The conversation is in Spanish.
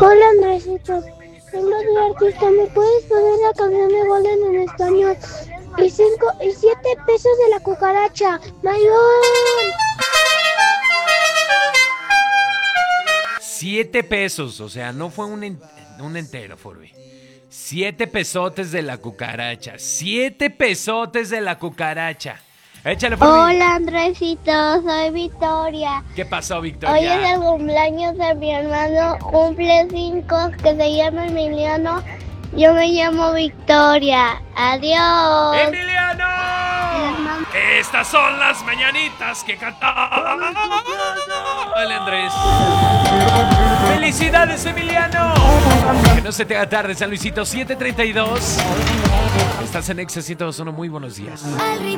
Hola Andresito, vengo de artista, ¿me puedes poner la canción de Golden en español? Y 7 pesos de la cucaracha, ¡Mayón! 7 pesos, o sea, no fue un entero, Furby. 7 pesotes de la cucaracha. 7 pesotes de la cucaracha. Échale, Furby. Hola Andresito, soy Victoria. ¿Qué pasó, Victoria? Hoy es el cumpleaños de mi hermano, cumple 5, que se llama Emiliano. Yo me llamo Victoria. Adiós. ¡Emiliano! Estas son las mañanitas que cantaba. Hola, Andrés. ¡Felicidades, Emiliano! Que no se te haga tarde, San Luisito, 7:32. Estás en Exa 102.1, muy buenos días.